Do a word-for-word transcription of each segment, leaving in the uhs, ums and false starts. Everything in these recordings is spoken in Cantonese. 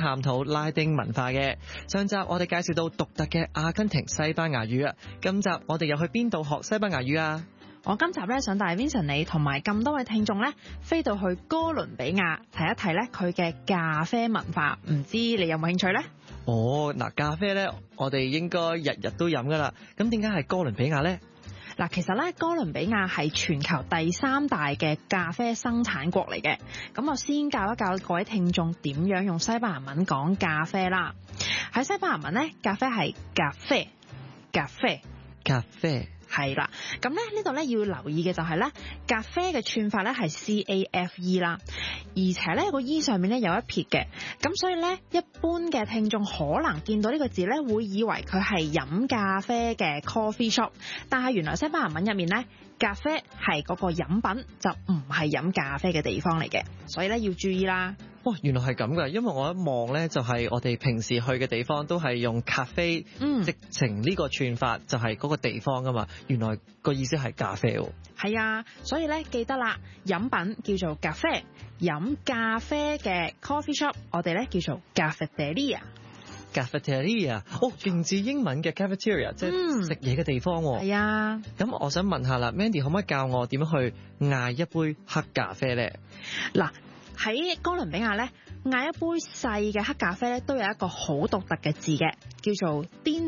探討拉丁文化嘅。上集我哋介紹到獨特嘅阿根廷西班牙語啊，今集我哋又去邊度學西班牙語啊？ 我今集咧想帶 Vincent 你同埋咁多位聽眾咧飛到去哥倫比亞睇一睇咧佢嘅咖啡文化，唔知你有冇興趣呢？ 哦，嗱，咖啡咧我哋應該日日都飲噶啦，咁點解係哥倫比亞呢？ 嗱，其實咧哥倫比亞係全球第三大嘅咖啡生產國嚟嘅。咁我先教一教各位聽眾點樣用西班牙文講咖啡啦。喺西班牙文咧，咖啡係 café café café 係啦。咁咧呢度咧要留意嘅就係咧，咖啡嘅串法咧係 C A F E 啦，而且咧個 E 上面咧有一撇嘅，咁所以咧一般嘅聽眾可能見到呢個字咧會以為佢係飲咖啡嘅 coffee shop， 但係原來西班牙文入面咧，咖啡係嗰個飲品，就唔係飲咖啡嘅地方嚟嘅，所以咧要注意啦。 哇，原來係咁噶，因為我一望咧就係我哋平時去嘅地方都係用咖啡， 嗯， 直情呢個串法就係嗰個地方噶嘛，原來個意思係咖啡喎。 係啊，所以咧記得啦，飲品叫做咖啡，飲咖啡嘅 coffee shop 我哋咧叫做 cafeteria。cafeteria 哦，勁似英文嘅 cafeteria， 即係食嘢嘅地方喎。 係啊， 咁我想問下啦 ，Mandy 可唔可以教我點樣去嗌一杯黑咖啡咧？ 嗱，喺哥倫比亞咧，嗌一杯細嘅黑咖啡咧，都有一個好獨特嘅字嘅，叫做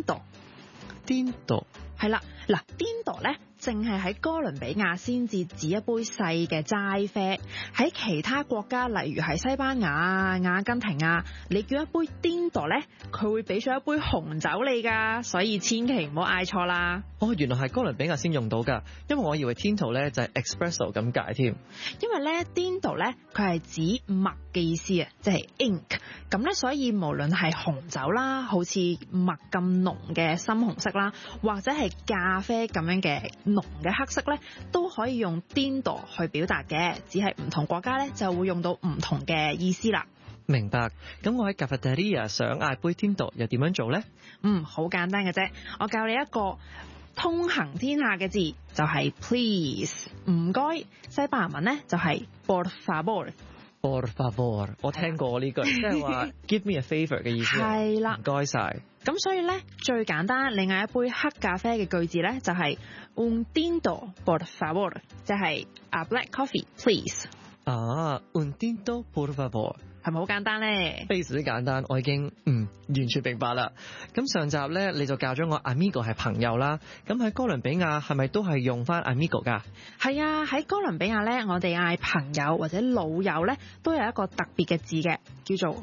tinto。tinto 係啦，嗱 tinto 咧，淨係喺哥倫比亞先至指一杯細嘅齋啡，喺其他國家，例如係西班牙啊、阿根廷啊，你叫一杯 tinto 咧，佢會俾咗一杯紅酒你噶，所以千祈唔好嗌錯啦。 哦，原來係哥倫比亞先用到噶，因為我以為 tinto 咧就係 espresso 咁解添。 因為咧 tinto 咧，佢係指墨嘅意思啊，即係 ink。咁咧，所以無論係紅酒啦，好似墨咁濃嘅深紅色啦，或者係咖啡咁樣嘅濃嘅黑色咧，都可以用 tinto 去表達嘅，只係唔同國家咧就會用到唔同嘅意思啦。 明白。咁我喺 cafeteria 想嗌杯 tinto 又點樣做呢？ 嗯，好簡單嘅啫，我教你一個通行天下嘅字，就係 please， 唔該。西班牙文咧就係 por favor。por favor， 我聽過呢句，即係話 give me a favor 嘅意思。 係啦， 唔該晒。 咁所以咧最簡單，你嗌一杯黑咖啡嘅句子咧就係 un tinto por favor， 即係 a black coffee please。 啊 un tinto por favor， 係咪好簡單咧？ 非常之簡單，我已經嗯完全明白啦。咁上集咧你就教咗我 amigo 係朋友啦，咁喺哥倫比亞係咪都係用翻 amigo 噶？係啊，喺哥倫比亞咧，我哋嗌朋友或者老友咧都有一個特別嘅字嘅，叫做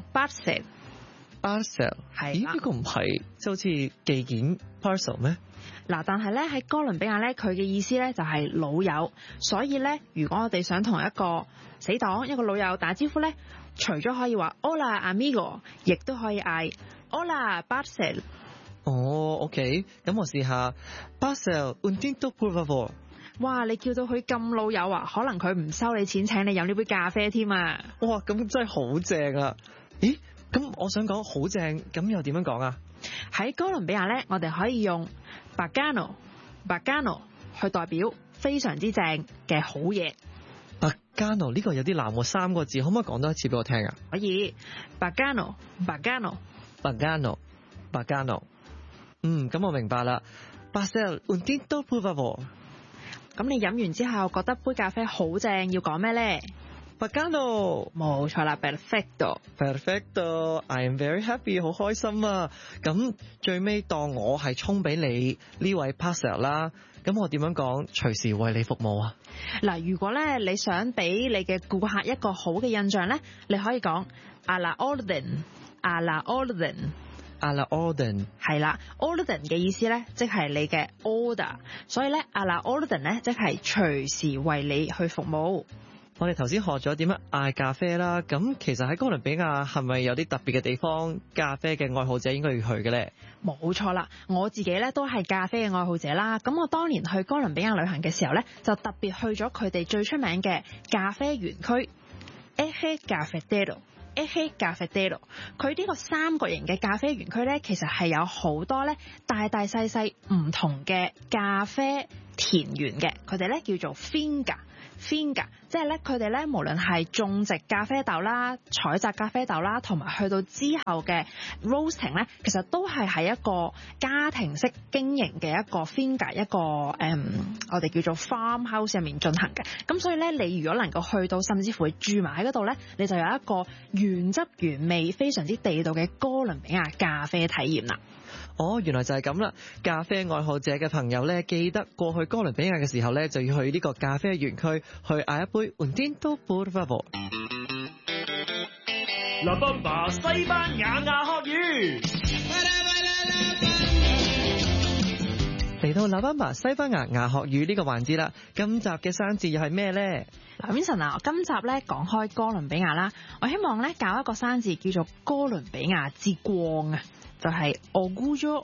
parcel。parcel 係， 咦？呢個唔係即係好似寄件 parcel 咩？ 嗱，但係咧喺哥倫比亞咧，佢嘅意思咧就係老友，所以咧如果我哋想同一個死黨一個老友打招呼咧，除咗可以話 Hola amigo， 亦都可以嗌 Hola parcel。 哦 ，OK， 咁我試下 parcel un tinto por favor。 哇，你叫到佢咁老友啊，可能佢唔收你錢請你飲呢杯咖啡添啊！ 哇，咁真係好正啊！咦，咁我想講好正，咁又點樣講啊？ 喺哥倫比亞咧，我哋可以用 bacano bacano 去代表非常之正嘅好嘢。 bacano 呢個有啲難喎，三個字可唔可以講多一次俾我聽啊？ 可以 bacano bacano bacano bacano。嗯，咁我明白啦。Parcel un tinto por favor。 咁你飲完之後覺得杯咖啡好正，要講咩咧？Bacano，冇錯啦 ，perfecto，perfecto，I am very happy， 好開心啊！咁最尾當我係沖俾你呢位 parcel 啦，咁我點樣講隨時為你服務啊？ 嗱，如果咧你想俾你嘅顧客一個好嘅印象咧，你可以講 a la orden，a la orden。a la orden 係啦 ，orden 嘅意思咧，即係你嘅 order， 所以咧 a la orden 咧，即係隨時為你去服務。 我哋頭先學咗點樣嗌咖啡啦，咁其實喺哥倫比亞係咪有啲特別嘅地方，咖啡嘅愛好者應該要去嘅咧？ 冇錯啦，我自己咧都係咖啡嘅愛好者啦。咁我當年去哥倫比亞旅行嘅時候咧，就特別去咗佢哋最出名嘅咖啡園區 Eje Cafetero。Eje Cafetero， 佢呢個三角形嘅咖啡園區咧，其實係有好多咧大大細細唔同嘅咖啡田園嘅，佢哋咧叫做 finca。finca 即係咧，佢哋咧無論係種植咖啡豆啦、採摘咖啡豆啦，同埋去到之後嘅 roasting 咧，其實都係喺一個家庭式經營嘅一個 finca 一個誒、嗯，我哋叫做 farmhouse 入面進行嘅。咁所以咧，你如果能夠去到，甚至乎住埋喺嗰度咧，你就有一個原汁原味、非常之地道嘅哥倫比亞咖啡體驗啦。 哦，原來就係咁啦！咖啡愛好者嘅朋友咧，記得過去哥倫比亞嘅時候咧，就要去呢個咖啡園區去嗌一杯 Un tinto por favor。 La Bamba 西班牙牙學語， 嚟到 La Bamba 西班牙牙學語呢個環節啦，今集嘅生字又係咩咧？ 嗱，Vincent啊，我今集咧講開哥倫比亞啦，我希望咧教一個生字叫做哥倫比亞之光啊！就係 Orgullo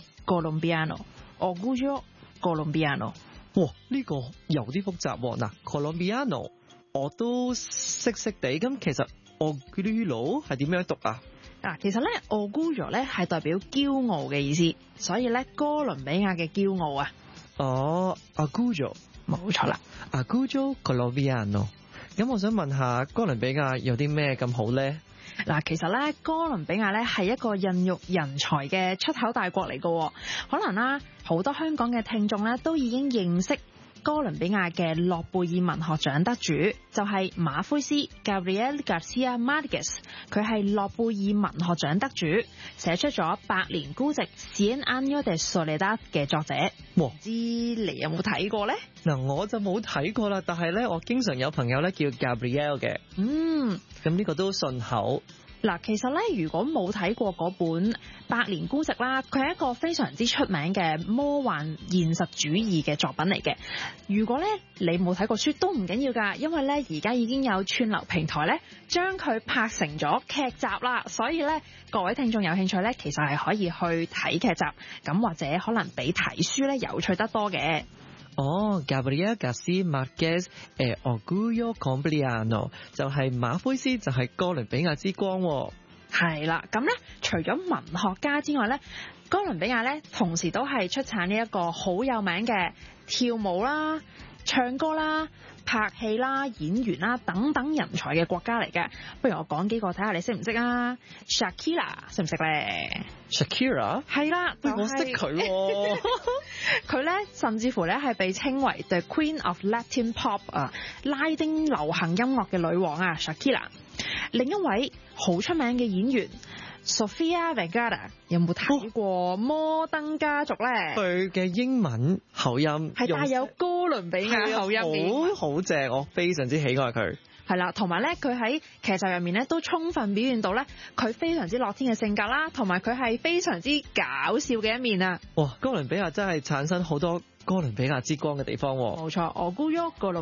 Colombiano，Orgullo Colombiano。 哇，呢、這個有啲複雜喎。嗱 ，Colombiano 我都識識地，咁其實 Orgullo 係點樣讀啊？ 嗱，其實咧 Orgullo 咧係代表驕傲嘅意思，所以咧哥倫比亞嘅驕傲啊。 哦 Orgullo 冇錯啦 Orgullo Colombiano。咁我想問下，哥倫比亞有啲咩咁好咧？ 嗱，其實咧，哥倫比亞咧係一個孕育人才嘅出口大國嚟嘅，可能啦，好多香港嘅聽眾咧都已經認識哥倫比亞嘅諾貝爾文學獎得主，就係馬奎斯 Gabriel Garcia Marquez， 佢係諾貝爾文學獎得主，寫出咗《百年孤寂 Cien años de soledad》嘅作者。 哇， 知你有冇睇過呢？ 嗱，我就冇睇過啦，但係咧，我經常有朋友咧叫 Gabriel 嘅， 嗯， 咁呢個都順口。 嗱，其實咧，如果冇睇過嗰本《百年孤寂》啦，佢係一個非常之出名嘅魔幻現實主義嘅作品嚟嘅。如果咧你冇睇過書都唔緊要㗎，因為咧而家已經有串流平台咧將佢拍成咗劇集啦，所以咧各位聽眾有興趣咧，其實係可以去睇劇集，咁或者可能比睇書咧有趣得多嘅。 哦 Gabriel Garcia Marquez 誒 Orgullo Colombiano 就係馬奎斯，就係哥倫比亞之光喎。 係啦，咁咧除咗文學家之外咧，哥倫比亞咧同時都係出產呢一個好有名嘅跳舞啦、唱歌啦、拍戲啦、演員啦等等人才嘅國家嚟嘅。不如我講幾個睇下你識唔識啊 Shakira 識唔識咧 Shakira 係啦， 喂，我識佢喎。 佢咧甚至乎咧係被稱為 The Queen of Latin Pop 啊，拉丁流行音樂嘅女王啊 Shakira。另一位好出名嘅演員 Sofia Vergara， 有冇睇過《摩登家族》咧？ 佢嘅英文口音係帶有哥倫比亞口音嘅， 好好正，我非常之喜愛佢。 係啦，同埋咧，佢喺劇集入面咧都充分表現到咧佢非常之樂天嘅性格啦，同埋佢係非常之搞笑嘅一面啊！ 哇，哥倫比亞真係產生好多哥倫比亞之光嘅地方喎。 冇錯，Orgullo